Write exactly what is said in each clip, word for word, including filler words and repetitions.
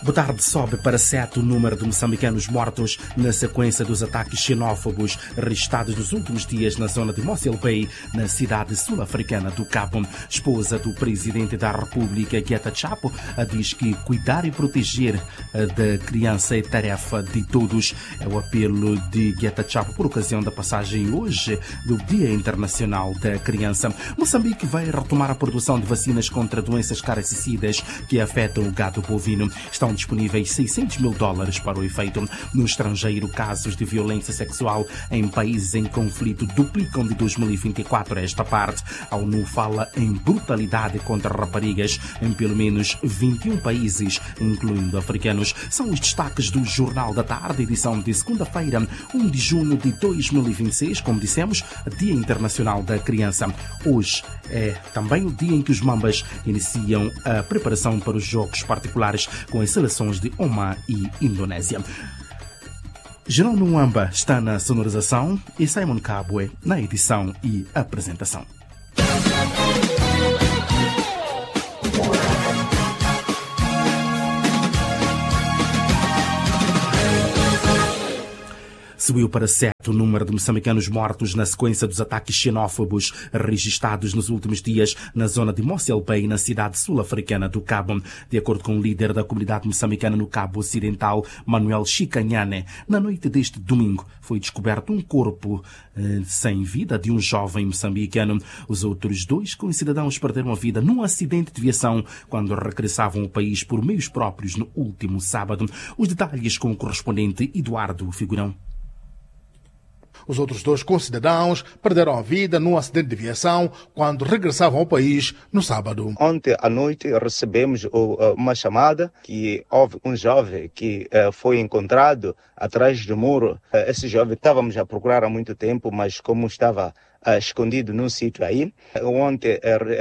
Boa tarde. Sobe para sete o número de moçambicanos mortos na sequência dos ataques xenófobos registrados nos últimos dias na zona de Mossel Bay, na cidade sul-africana do Cabo. Esposa do presidente da República, Geta Chapo, diz que cuidar e proteger da criança é tarefa de todos. É o apelo de Geta Chapo por ocasião da passagem hoje do Dia Internacional da Criança. Moçambique vai retomar a produção de vacinas contra doenças caracicidas que afetam o gado bovino. Estão disponíveis seiscentos mil dólares para o efeito. No estrangeiro, casos de violência sexual em países em conflito duplicam de dois mil e vinte e quatro a esta parte. A ONU fala em brutalidade contra raparigas em pelo menos vinte e um países, incluindo africanos. São os destaques do Jornal da Tarde, edição de segunda-feira, primeiro de junho de dois mil e vinte e seis, como dissemos, Dia Internacional da Criança. Hoje é também o dia em que os Mambas iniciam a preparação para os jogos particulares com as seleções de Oman e Indonésia. Jerônimo Mwamba está na sonorização e Simon Kabwe na edição e apresentação. Subiu para sete o número de moçambicanos mortos na sequência dos ataques xenófobos registrados nos últimos dias na zona de Mossel Bay, na cidade sul-africana do Cabo. De acordo com o líder da comunidade moçambicana no Cabo Ocidental, Manuel Chicanhane, na noite deste domingo foi descoberto um corpo eh, sem vida de um jovem moçambicano. Os outros dois concidadãos perderam a vida num acidente de viação quando regressavam ao país por meios próprios no último sábado. Os detalhes com o correspondente Eduardo Figurão. Os outros dois concidadãos perderam a vida num acidente de viação quando regressavam ao país no sábado. Ontem à noite recebemos uma chamada que houve um jovem que foi encontrado atrás do muro. Esse jovem estávamos a procurar há muito tempo, mas como estava escondido num sítio aí, ontem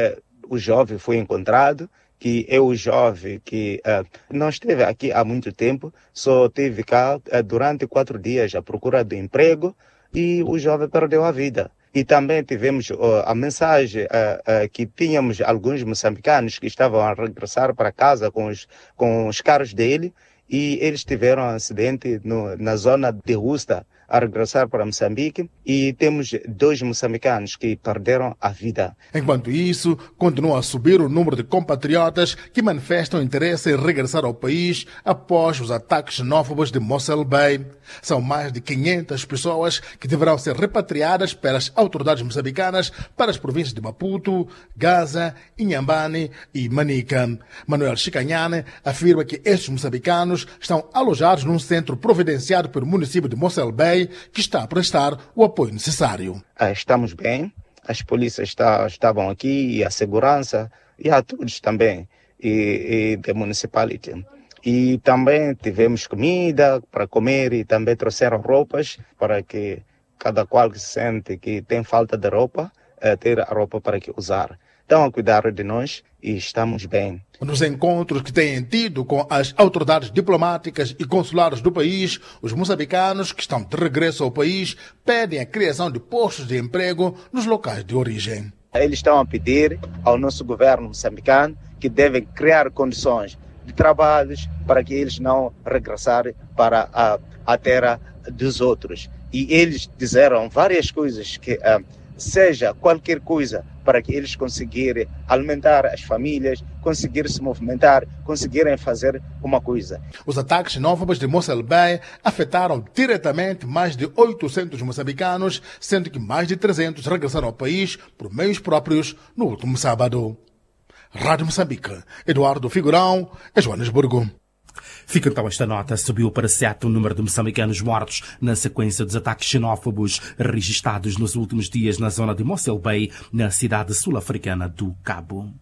o jovem foi encontrado. Que é o jovem que uh, não esteve aqui há muito tempo, só esteve cá uh, durante quatro dias à procura de emprego e o jovem perdeu a vida. E também tivemos uh, a mensagem uh, uh, que tínhamos alguns moçambicanos que estavam a regressar para casa com os, com os carros dele e eles tiveram um acidente no, na zona de Rusta, a regressar para Moçambique, e temos dois moçambicanos que perderam a vida. Enquanto isso, continua a subir o número de compatriotas que manifestam interesse em regressar ao país após os ataques xenófobos de Mossel Bay. São mais de quinhentas pessoas que deverão ser repatriadas pelas autoridades moçambicanas para as províncias de Maputo, Gaza, Inhambane e Manica. Manuel Chicanhane afirma que estes moçambicanos estão alojados num centro providenciado pelo município de Mossel Bay, que está a prestar o apoio necessário. Estamos bem, as polícias está, estavam aqui, e a segurança, e a todos também, e, e da municipalidade. E também tivemos comida para comer e também trouxeram roupas para que cada qual que se sente que tem falta de roupa, é, ter a roupa para que usar. Estão a cuidar de nós e estamos bem. Nos encontros que têm tido com as autoridades diplomáticas e consulares do país, os moçambicanos que estão de regresso ao país pedem a criação de postos de emprego nos locais de origem. Eles estão a pedir ao nosso governo moçambicano que devem criar condições de trabalhos para que eles não regressarem para a, a terra dos outros. E eles disseram várias coisas que... Uh, seja qualquer coisa para que eles conseguirem alimentar as famílias, conseguirem se movimentar, conseguirem fazer uma coisa. Os ataques xenófobos de Mossel Bay afetaram diretamente mais de oitocentos moçambicanos, sendo que mais de trezentos regressaram ao país por meios próprios no último sábado. Rádio Moçambique, Eduardo Figurão, em Joanesburgo. Fica então esta nota. Subiu para sete o número de moçambicanos mortos na sequência dos ataques xenófobos registrados nos últimos dias na zona de Mossel Bay, na cidade sul-africana do Cabo.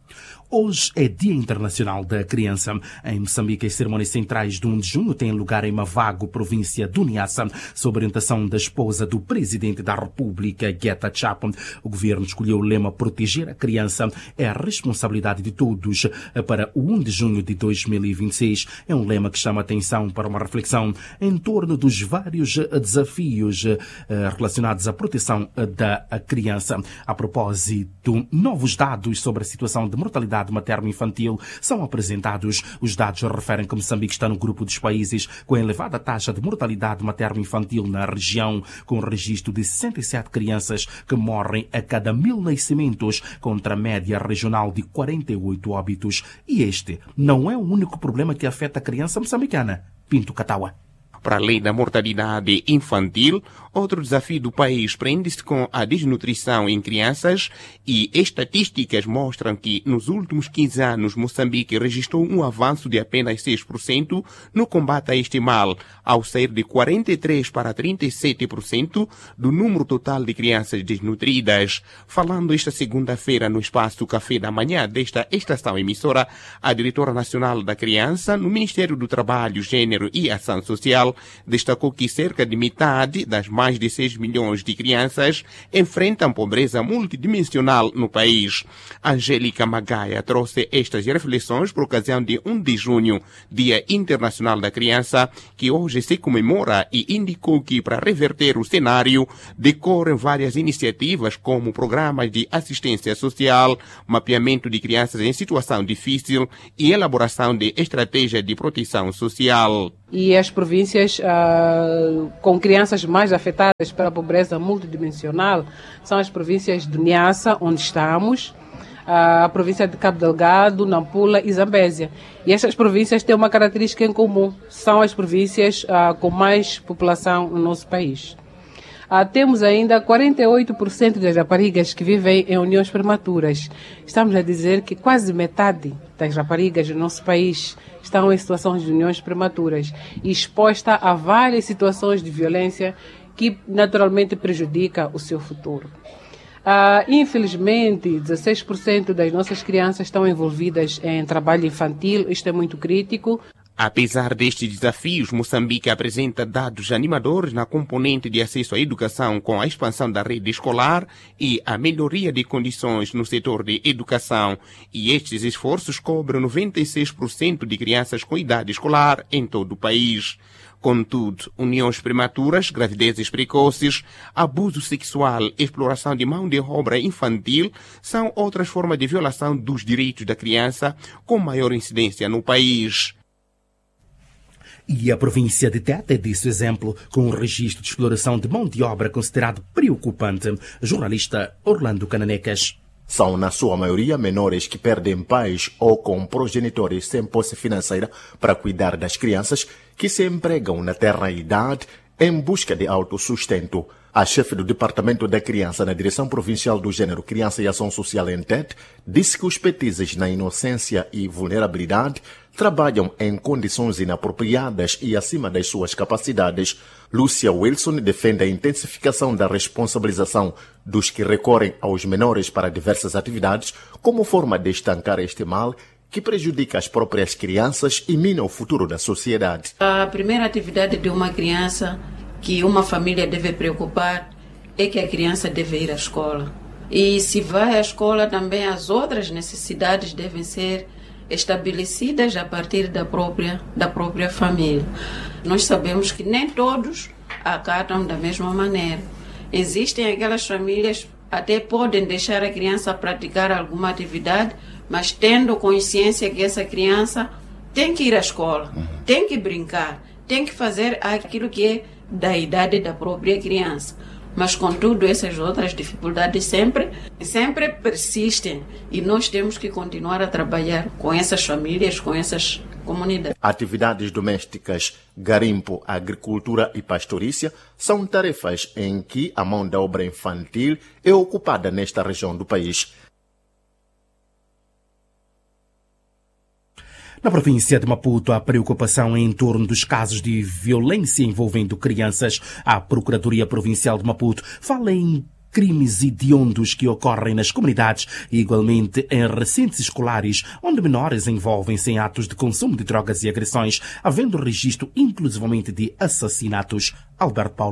Hoje é Dia Internacional da Criança. Em Moçambique, as cerimônias centrais de um de junho têm lugar em Mavago, província do Niassa, sob orientação da esposa do presidente da República, Geta Chapo. O governo escolheu o lema "Proteger a criança é a responsabilidade de todos" para o um de junho de dois mil e vinte e seis. É um lema que chama a atenção para uma reflexão em torno dos vários desafios relacionados à proteção da criança. A propósito, novos dados sobre a situação de mortalidade mortalidade materno-infantil são apresentados. Os dados referem que Moçambique está no grupo dos países com elevada taxa de mortalidade materno-infantil na região, com registro de sessenta e sete crianças que morrem a cada mil nascimentos, contra a média regional de quarenta e oito óbitos. E este não é o único problema que afeta a criança moçambicana. Pinto Katawa. Para além da mortalidade infantil, outro desafio do país prende-se com a desnutrição em crianças e estatísticas mostram que nos últimos quinze anos Moçambique registrou um avanço de apenas seis por cento no combate a este mal, ao sair de quarenta e três por cento para trinta e sete por cento do número total de crianças desnutridas. Falando esta segunda-feira no espaço Café da Manhã desta estação emissora, a diretora nacional da criança no Ministério do Trabalho, Gênero e Ação Social destacou que cerca de metade das mais de seis milhões de crianças enfrentam pobreza multidimensional no país. Angélica Magaia trouxe estas reflexões por ocasião de um de junho, Dia Internacional da Criança, que hoje se comemora, e indicou que para reverter o cenário decorrem várias iniciativas como programas de assistência social, mapeamento de crianças em situação difícil e elaboração de estratégia de proteção social. E as províncias uh, com crianças mais afetadas pela pobreza multidimensional são as províncias de Niassa, onde estamos, uh, a província de Cabo Delgado, Nampula e Zambésia. E estas províncias têm uma característica em comum, são as províncias uh, com mais população no nosso país. Uh, temos ainda quarenta e oito por cento das raparigas que vivem em uniões prematuras. Estamos a dizer que quase metade das raparigas do nosso país estão em situações de uniões prematuras e exposta a várias situações de violência que naturalmente prejudica o seu futuro. Uh, infelizmente, dezesseis por cento das nossas crianças estão envolvidas em trabalho infantil. Isto é muito crítico. Apesar destes desafios, Moçambique apresenta dados animadores na componente de acesso à educação, com a expansão da rede escolar e a melhoria de condições no setor de educação. E estes esforços cobrem noventa e seis por cento de crianças com idade escolar em todo o país. Contudo, uniões prematuras, gravidezes precoces, abuso sexual, exploração de mão de obra infantil são outras formas de violação dos direitos da criança com maior incidência no país. E a província de Tete disse exemplo, com um registro de exploração de mão de obra considerado preocupante. Jornalista Orlando Cananecas. São, na sua maioria, menores que perdem pais ou com progenitores sem posse financeira para cuidar das crianças que se empregam na terra idade em busca de autossustento. A chefe do Departamento da Criança na Direção Provincial do Gênero, Criança e Ação Social em Tete disse que os petizes na inocência e vulnerabilidade trabalham em condições inapropriadas e acima das suas capacidades. Lúcia Wilson defende a intensificação da responsabilização dos que recorrem aos menores para diversas atividades como forma de estancar este mal que prejudica as próprias crianças e mina o futuro da sociedade. A primeira atividade de uma criança que uma família deve preocupar é que a criança deve ir à escola. E se vai à escola também as outras necessidades devem ser estabelecidas a partir da própria, da própria família. Nós sabemos que nem todos acatam da mesma maneira. Existem aquelas famílias que até podem deixar a criança praticar alguma atividade, mas tendo consciência que essa criança tem que ir à escola, tem que brincar, tem que fazer aquilo que é da idade da própria criança. Mas, contudo, essas outras dificuldades sempre, sempre persistem e nós temos que continuar a trabalhar com essas famílias, com essas comunidades. Atividades domésticas, garimpo, agricultura e pastorícia são tarefas em que a mão de obra infantil é ocupada nesta região do país. Na província de Maputo, a preocupação é em torno dos casos de violência envolvendo crianças. A Procuradoria Provincial de Maputo fala em crimes hediondos que ocorrem nas comunidades e igualmente em recintos escolares, onde menores envolvem-se em atos de consumo de drogas e agressões, havendo registro inclusivamente de assassinatos. Alberto Paulo.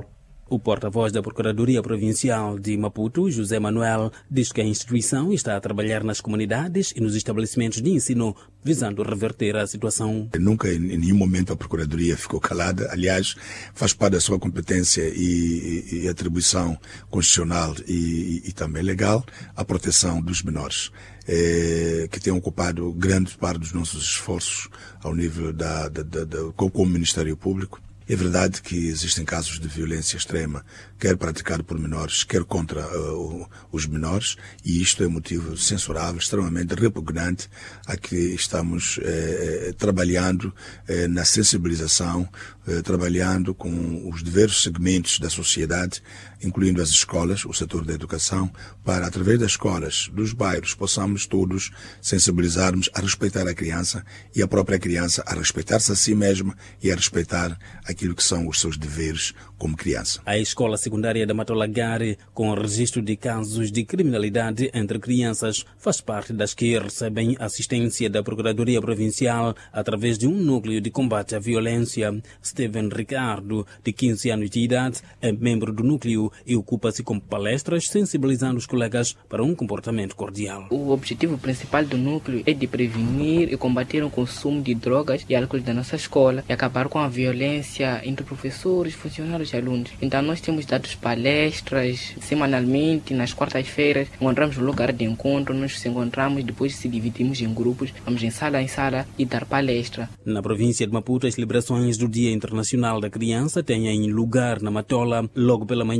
O porta-voz da Procuradoria Provincial de Maputo, José Manuel, diz que a instituição está a trabalhar nas comunidades e nos estabelecimentos de ensino, visando reverter a situação. Nunca, em nenhum momento, a Procuradoria ficou calada. Aliás, faz parte da sua competência e, e, e atribuição constitucional e, e, e também legal a proteção dos menores, é, que tem ocupado grande parte dos nossos esforços ao nível da, da, da, da com o Ministério Público. É verdade que existem casos de violência extrema, quer praticado por menores, quer contra uh, os menores, e isto é motivo censurável, extremamente repugnante, a que estamos eh, trabalhando eh, na sensibilização, eh, trabalhando com os diversos segmentos da sociedade, incluindo as escolas, o setor da educação, para, através das escolas, dos bairros, possamos todos sensibilizarmos a respeitar a criança e a própria criança a respeitar-se a si mesma e a respeitar aquilo que são os seus deveres como criança. A escola secundária da Matolagare, com registro de casos de criminalidade entre crianças, faz parte das que recebem assistência da Procuradoria Provincial através de um núcleo de combate à violência. Steven Ricardo, de quinze anos de idade, é membro do núcleo e ocupa-se com palestras sensibilizando os colegas para um comportamento cordial. O objetivo principal do núcleo é de prevenir e combater o consumo de drogas e álcool da nossa escola e acabar com a violência entre professores, funcionários e alunos. Então nós temos dado palestras semanalmente, nas quartas-feiras, encontramos um lugar de encontro, nós nos encontramos, depois se dividimos em grupos, vamos em sala em sala e dar palestra. Na província de Maputo, as celebrações do Dia Internacional da Criança têm lugar na Matola logo pela manhã.